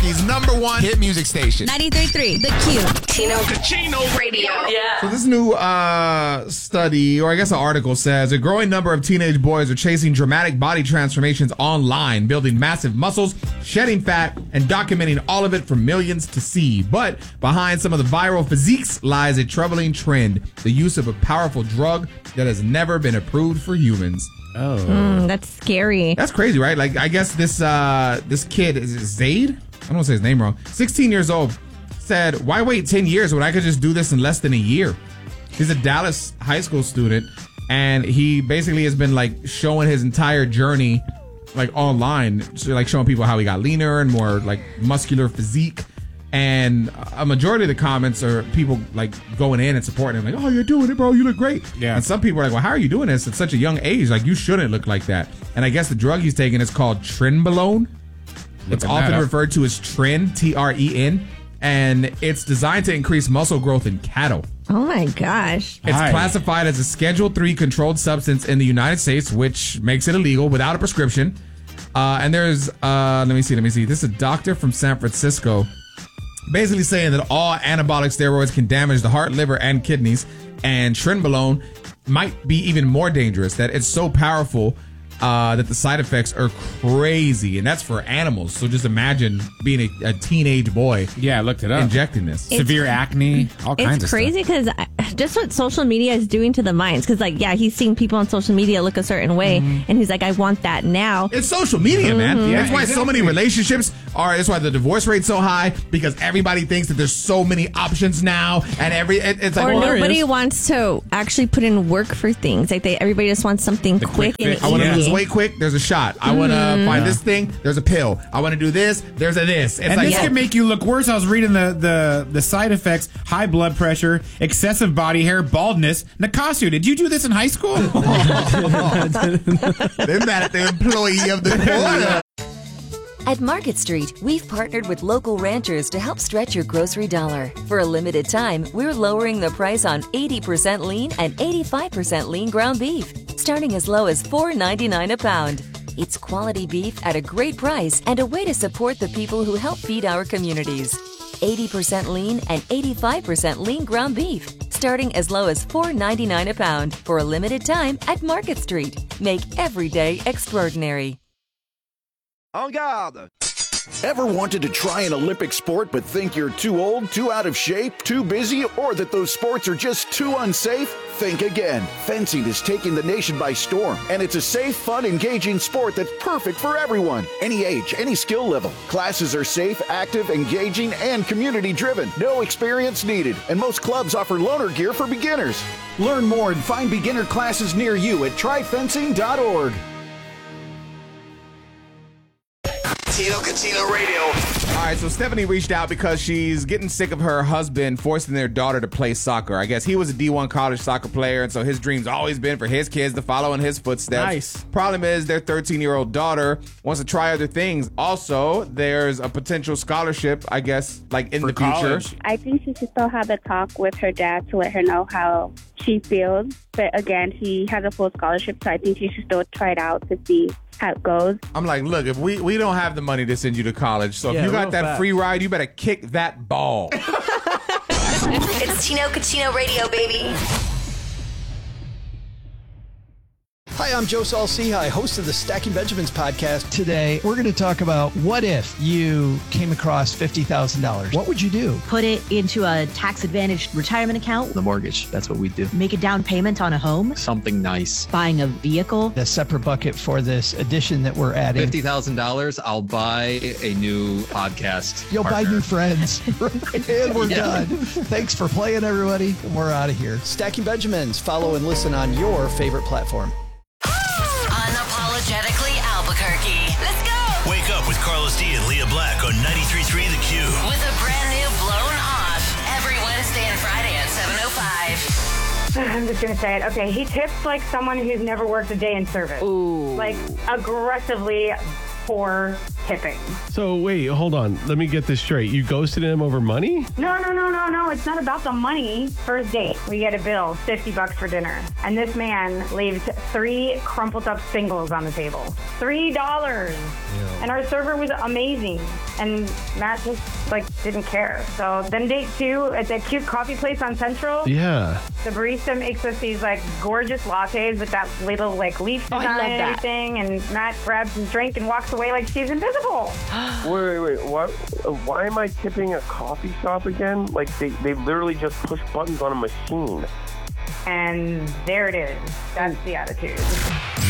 Albuquerque's #1 hit music station. 93.3, The Q. Tino Cucino Radio. Yeah. So this new study, or I guess an article, says a growing number of teenage boys are chasing dramatic body transformations online, building massive muscles, shedding fat, and documenting all of it for millions to see. But behind some of the viral physiques lies a troubling trend: the use of a powerful drug that has never been approved for humans. That's scary. That's crazy, right? Like, I guess this kid, is it Zaid? I don't want to say his name wrong. 16 years old, said, why wait 10 years when I could just do this in less than a year? He's a Dallas high school student, and he basically has been like showing his entire journey like online, so, like showing people how he got leaner and more like muscular physique. And a majority of the comments are people like going in and supporting him, like, oh, you're doing it, bro, you look great. Yeah. And some people are like, well, how are you doing this at such a young age? Like, you shouldn't look like that. And I guess the drug he's taking is called Trenbolone. It's often referred to as Tren, T-R-E-N. And it's designed to increase muscle growth in cattle. Oh my gosh. It's classified as a Schedule 3 controlled substance in the United States, which makes it illegal without a prescription. And there's, let me see. This is a doctor from San Francisco basically saying that all anabolic steroids can damage the heart, liver, and kidneys. And Trenbolone might be even more dangerous, that it's so powerful that the side effects are crazy, and that's for animals. So just imagine being a teenage boy. Yeah, I looked it up. Injecting this. Severe acne, all kinds of stuff. It's crazy because just what social media is doing to the minds. Because, like, yeah, he's seeing people on social media look a certain way, and he's like, I want that now. It's social media, man. Yeah, that's why so many relationships that's why the divorce rate's so high, because everybody thinks that there's so many options now, and it's like, or nobody wants to actually put in work for things. Like, everybody just wants something quick and easy. I want to lose weight quick, there's a shot. I want to find this thing, there's a pill. I want to do this, there's a this. It's and like, this can make you look worse. I was reading the side effects: high blood pressure, excessive body hair, baldness. Nicasio, did you do this in high school? They're mad at the employee of the quarter. At Market Street, we've partnered with local ranchers to help stretch your grocery dollar. For a limited time, we're lowering the price on 80% lean and 85% lean ground beef, starting as low as $4.99 a pound. It's quality beef at a great price and a way to support the people who help feed our communities. 80% lean and 85% lean ground beef, starting as low as $4.99 a pound for a limited time at Market Street. Make every day extraordinary. En garde! Ever wanted to try an Olympic sport but think you're too old, too out of shape, too busy, or that those sports are just too unsafe? Think again. Fencing is taking the nation by storm, and it's a safe, fun, engaging sport that's perfect for everyone. Any age, any skill level. Classes are safe, active, engaging, and community-driven. No experience needed, and most clubs offer loaner gear for beginners. Learn more and find beginner classes near you at tryfencing.org. Tino Cucino Radio. All right, so Stephanie reached out because she's getting sick of her husband forcing their daughter to play soccer. I guess he was a D1 college soccer player, and so his dream's always been for his kids to follow in his footsteps. Nice. Problem is, their 13-year-old daughter wants to try other things. Also, there's a potential scholarship, I guess, like in the future. I think she should still have a talk with her dad to let her know how she feels. But again, she has a full scholarship, so I think she should still try it out to see how it goes. I'm like, look, if we don't have the money to send you to college, so if you got that free ride, you better kick that ball. It's Tino Cucino Radio, baby. Hi, I'm Joe Saul-Sehy, host of the Stacking Benjamins podcast. Today, we're going to talk about what if you came across $50,000. What would you do? Put it into a tax-advantaged retirement account. The mortgage, that's what we do. Make a down payment on a home. Something nice. Buying a vehicle. A separate bucket for this addition that we're adding. $50,000, I'll buy a new podcast. You'll partner. buy new friends. And we're done. Thanks for playing, everybody. And we're out of here. Stacking Benjamins. Follow and listen on your favorite platform. Unapologetically Albuquerque. Let's go! Wake up with Carlos D and Leah Black on 93.3 The Q. With a brand new Blown Off every Wednesday and Friday at 7:05. I'm just going to say it. Okay, he tips like someone who's never worked a day in service. Ooh. Like aggressively poor tipping. So wait, hold on. Let me get this straight. You ghosted him over money? No. It's not about the money. First date, we get a bill, $50 for dinner. And this man leaves 3 crumpled up singles on the table. $3. Yeah. And our server was amazing. And Matt just, didn't care. So then date 2 at that cute coffee place on Central. Yeah. The barista makes us these, gorgeous lattes with that little, leaf design and everything. And Matt grabs his drink and walks away like she's invisible. Wait. What? Why am I tipping a coffee shop again? They literally just push buttons on a machine. And there it is. That's the attitude.